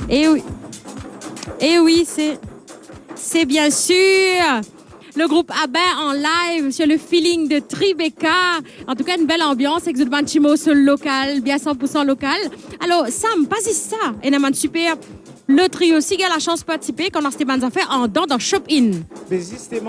Et oui, c'est bien sûr le groupe ABBA en live sur le feeling de Tribeca. En tout cas, une belle ambiance avec du chimo local, bien 100% local. Alors, Sam, pas si ça. Et un super. Le trio, si il a la chance de participer, qu'on a ces bandes affaires en dans Shop In. Mais justement,